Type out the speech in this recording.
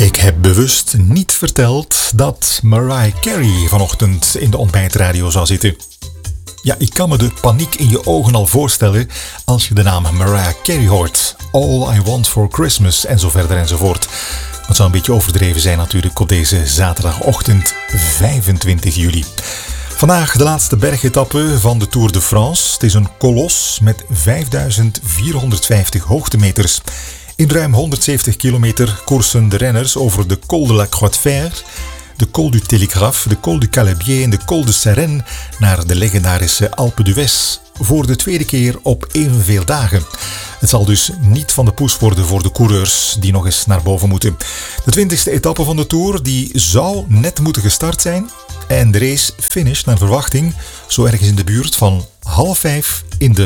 Ik heb bewust niet verteld dat Mariah Carey vanochtend in de ontbijtradio zou zitten. Ja, ik kan me de paniek in je ogen al voorstellen als je de naam Mariah Carey hoort. All I Want for Christmas en zo verder enzovoort. Het zou een beetje overdreven zijn natuurlijk op deze zaterdagochtend 25 juli. Vandaag de laatste bergetappe van de Tour de France. Het is een kolos met 5450 hoogtemeters. In ruim 170 kilometer koersen de renners over de Col de la Croix de Fer, de Col du Télégraphe, de Col du Calabier en de Col de Serenne naar de legendarische Alpe d'Huez voor de tweede keer op evenveel dagen. Het zal dus niet van de poes worden voor de coureurs die nog eens naar boven moeten. De 20e etappe van de Tour die zou net moeten gestart zijn en de race finisht naar verwachting zo ergens in de buurt van 4:30 in de